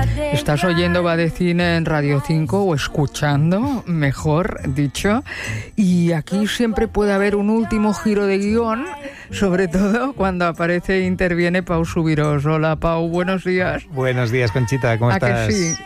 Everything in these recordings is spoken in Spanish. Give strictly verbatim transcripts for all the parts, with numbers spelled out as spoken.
Estás oyendo Va de Cine en Radio cinco o escuchando, mejor dicho, y aquí siempre puede haber un último giro de guión, sobre todo cuando aparece e interviene Pau Subirós. Hola Pau, buenos días. Buenos días, Conchita, ¿cómo ¿A estás? que sí?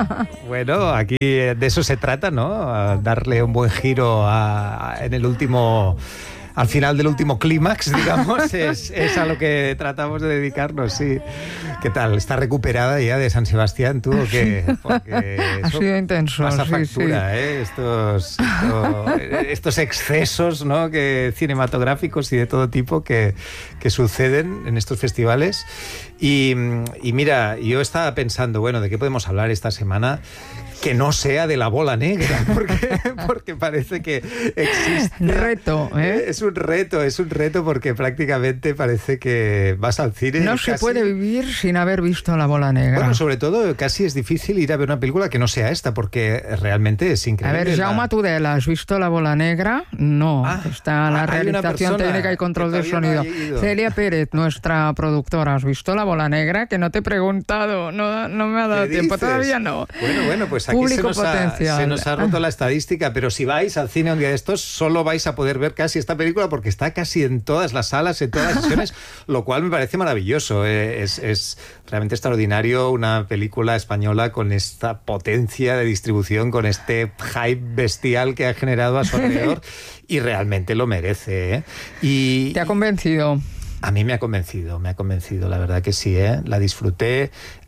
Bueno, aquí de eso se trata, ¿no? A darle un buen giro a, a, en el último... Al final del último clímax, digamos, es, es a lo que tratamos de dedicarnos, sí. ¿Qué tal? ¿Estás recuperada ya de San Sebastián tú o qué? Porque ha sido intenso, pasa sí, factura, sí. ¿eh? Estos, estos, estos excesos, ¿no? Que, cinematográficos y de todo tipo que, que suceden en estos festivales. Y, y mira, yo estaba pensando, bueno, ¿de qué podemos hablar esta semana? Que no sea de La Bola Negra, porque, porque parece que existe... Reto, ¿eh? Es un reto, es un reto porque prácticamente parece que vas al cine... No y se casi... puede vivir sin haber visto La Bola Negra. Bueno, sobre todo casi es difícil ir a ver una película que no sea esta, porque realmente es increíble. A ver, Jaume la... Tudela, ¿has visto La Bola Negra? No, ah, está la ah, realización técnica y control del sonido. No Celia Pérez, nuestra productora, ¿has visto La Bola Negra? Que no te he preguntado, no, no me ha dado tiempo, dices? Todavía no. Bueno, bueno, pues aquí se nos, ha, se nos ha roto la estadística, pero si vais al cine un día de estos, solo vais a poder ver casi esta película porque está casi en todas las salas, en todas las sesiones, lo cual me parece maravilloso. Es, es realmente extraordinario una película española con esta potencia de distribución, con este hype bestial que ha generado a su alrededor y realmente lo merece, ¿eh? Y, ¿Te ha convencido? A mí me ha convencido, me ha convencido, la verdad que sí, ¿eh? La disfruté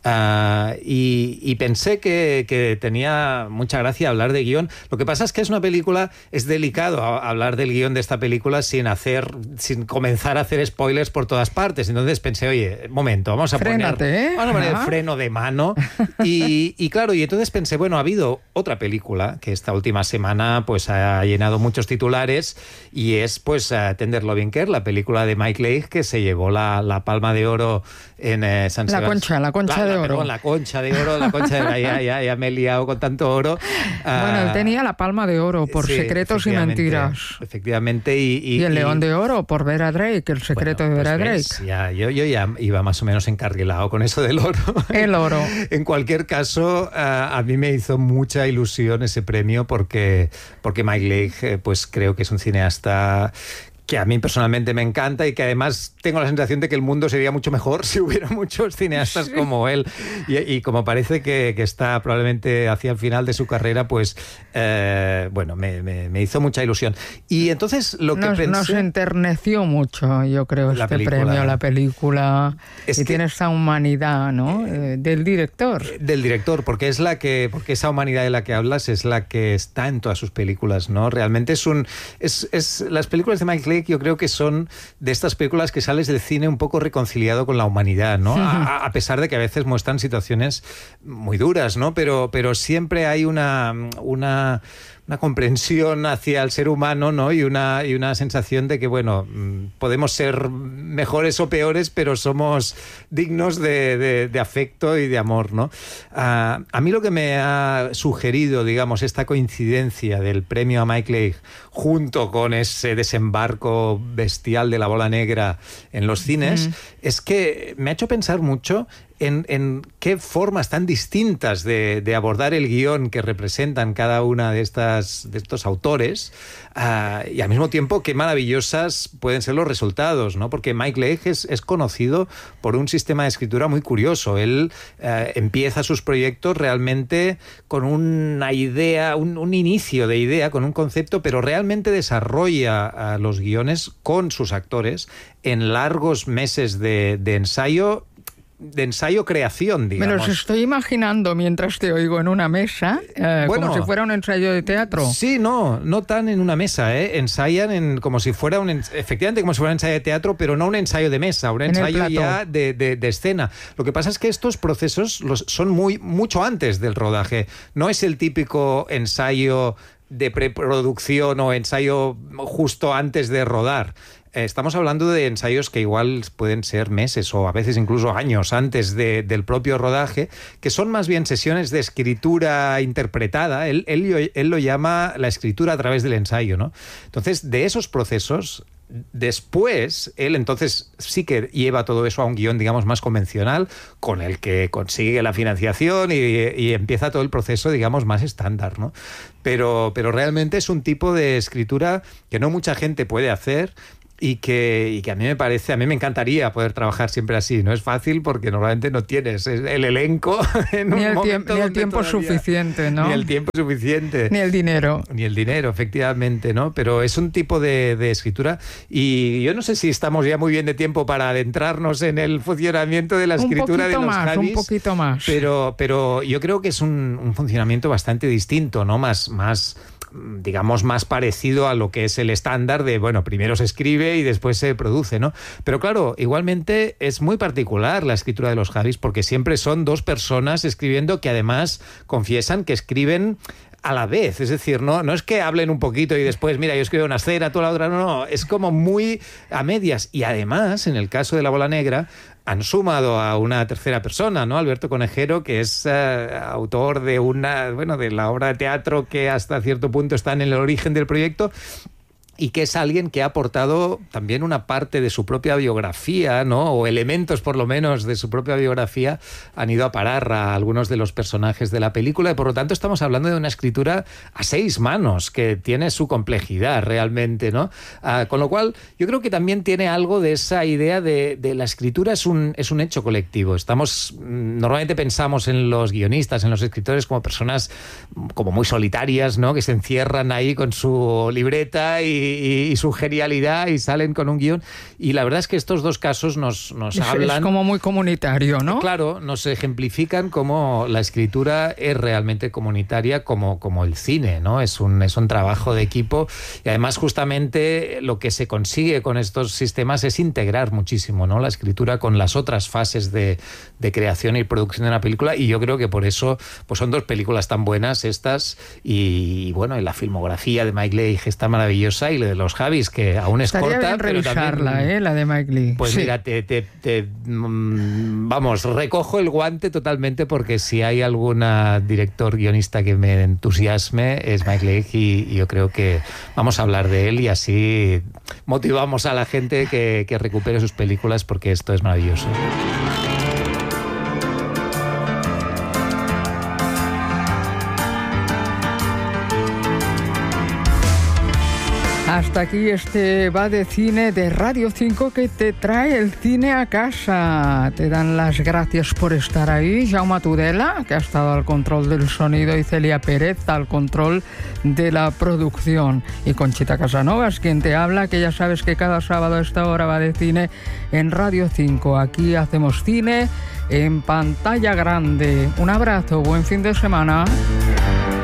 uh, y, y pensé que, que tenía mucha gracia hablar de guión. Lo que pasa es que es una película, es delicado hablar del guión de esta película sin hacer, sin comenzar a hacer spoilers por todas partes. Entonces pensé, oye, momento, vamos a Frénate, poner, ¿eh? vamos a poner el freno de mano. Y, y claro, y entonces pensé, bueno, ha habido otra película que esta última semana pues ha llenado muchos titulares y es pues uh, Tender Loving Care, la película de Mike Leigh que se llevó la, la Palma de Oro en eh, San Sebastián. La concha, la concha la, de la, oro. Perdón, la concha de oro, la concha de oro, ya, ya, ya me he liado con tanto oro. Bueno, él tenía la Palma de Oro por sí, Secretos y Mentiras. Efectivamente. Y, y, y el y, León de Oro por Vera Drake, El secreto bueno, de Vera pues Drake. Ves, ya, yo, yo ya iba más o menos encarrilado con eso del oro. El oro. En cualquier caso, a, a mí me hizo mucha ilusión ese premio porque, porque Mike Leigh, eh, pues creo que es un cineasta que a mí personalmente me encanta y que además tengo la sensación de que el mundo sería mucho mejor si hubiera muchos cineastas sí. como él. Y, y como parece que, que está probablemente hacia el final de su carrera, pues, eh, bueno, me, me, me hizo mucha ilusión. Y entonces lo que nos, pensé... Nos enterneció mucho, yo creo, la este película. premio, la película. Es y que, tiene esa humanidad, ¿no? Eh, del director. Del director, porque es la que... Porque esa humanidad de la que hablas es la que está en todas sus películas, ¿no? Realmente es un... Es, es, las películas de Mike Leigh yo creo que son de estas películas que sales del cine un poco reconciliado con la humanidad, ¿no? A, a pesar de que a veces muestran situaciones muy duras, ¿no? Pero, pero siempre hay una... una una comprensión hacia el ser humano, ¿no? Y una, y una sensación de que, bueno, podemos ser mejores o peores, pero somos dignos de, de, de afecto y de amor, ¿no? Uh, a mí lo que me ha sugerido, digamos, esta coincidencia del premio a Mike Leigh junto con ese desembarco bestial de La Bola Negra en los cines, mm. es que me ha hecho pensar mucho En, en qué formas tan distintas de, de abordar el guión que representan cada una de estas de estos autores uh, y al mismo tiempo qué maravillosas pueden ser los resultados, ¿no? Porque Mike Leigh es, es conocido por un sistema de escritura muy curioso. Él uh, empieza sus proyectos realmente con una idea, un, un inicio de idea, con un concepto, pero realmente desarrolla uh, los guiones con sus actores en largos meses de, de ensayo de ensayo-creación, digamos. Me los estoy imaginando mientras te oigo en una mesa, eh, bueno, como si fuera un ensayo de teatro. Sí, no, no tan en una mesa, ¿eh? Ensayan en, como si fuera un, efectivamente como si fuera un ensayo de teatro, pero no un ensayo de mesa, un ensayo ya de, de, de escena. Lo que pasa es que estos procesos los, son muy mucho antes del rodaje. No es el típico ensayo de preproducción o ensayo justo antes de rodar. Estamos hablando de ensayos que igual pueden ser meses o a veces incluso años antes de, del propio rodaje, que son más bien sesiones de escritura interpretada. Él, él, él lo llama la escritura a través del ensayo, ¿no? Entonces, de esos procesos después, él entonces sí que lleva todo eso a un guión, digamos, más convencional, con el que consigue la financiación y, y empieza todo el proceso, digamos, más estándar, ¿no? Pero, pero realmente es un tipo de escritura que no mucha gente puede hacer. Y que, y que a mí me parece, a mí me encantaría poder trabajar siempre así. No es fácil porque normalmente no tienes el elenco en ni un el momento Ni el tiempo todavía, suficiente, ¿no? Ni el tiempo suficiente. Ni el dinero. Ni el dinero, efectivamente, ¿no? Pero es un tipo de, de escritura y yo no sé si estamos ya muy bien de tiempo para adentrarnos en el funcionamiento de la escritura de los más, Javis. Un poquito más, pero, pero yo creo que es un, un funcionamiento bastante distinto, ¿no? Más... más digamos, más parecido a lo que es el estándar de, bueno, primero se escribe y después se produce, ¿no? Pero claro, igualmente es muy particular la escritura de los Javis porque siempre son dos personas escribiendo que además confiesan que escriben a la vez, es decir, no, no es que hablen un poquito y después, mira, yo escribo una escena, tú la otra, no, no, es como muy a medias. Y además, en el caso de La Bola Negra, han sumado a una tercera persona, ¿no? Alberto Conejero, que es uh, autor de una, bueno, de la obra de teatro que hasta cierto punto está en el origen del proyecto, y que es alguien que ha aportado también una parte de su propia biografía, ¿no? O elementos, por lo menos, de su propia biografía han ido a parar a algunos de los personajes de la película y, por lo tanto, estamos hablando de una escritura a seis manos que tiene su complejidad realmente, ¿no? Ah, con lo cual, yo creo que también tiene algo de esa idea de, de la escritura es un, es un hecho colectivo. Estamos, normalmente pensamos en los guionistas, en los escritores como personas como muy solitarias, ¿no? Que se encierran ahí con su libreta y Y, y su genialidad y salen con un guión. Y la verdad es que estos dos casos nos, nos es, hablan... Es como muy comunitario, ¿no? Claro, nos ejemplifican cómo la escritura es realmente comunitaria como, como el cine, ¿no? Es un, es un trabajo de equipo y además justamente lo que se consigue con estos sistemas es integrar muchísimo, ¿no? La escritura con las otras fases de, de creación y producción de una película y yo creo que por eso pues son dos películas tan buenas estas y, y bueno, y la filmografía de Mike Leigh está maravillosa y de los Javis, que aún es Estaría corta, bien pero revisarla, también... ¿eh? La de Mike Leigh. Pues sí. mira, te, te, te, vamos, recojo el guante totalmente porque si hay algún director guionista que me entusiasme es Mike Leigh y, y yo creo que vamos a hablar de él y así motivamos a la gente que, que recupere sus películas porque esto es maravilloso. Hasta aquí este Va de Cine de Radio cinco que te trae el cine a casa. Te dan las gracias por estar ahí. Jaume Tudela, que ha estado al control del sonido, y Celia Pérez al control de la producción. Y Conchita Casanovas, quien te habla, que ya sabes que cada sábado a esta hora Va de Cine en Radio cinco. Aquí hacemos cine en pantalla grande. Un abrazo, buen fin de semana.